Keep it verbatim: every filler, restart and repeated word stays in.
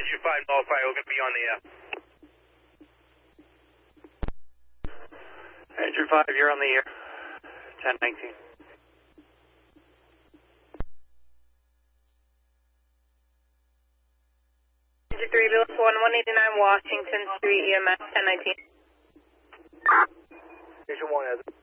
Engine five notified, we're going to be on the air. Engine five, you're on the air. ten nineteen. Engine three, Bill one, one eighty-nine Washington Street, E M S ten nineteen. Station one has it.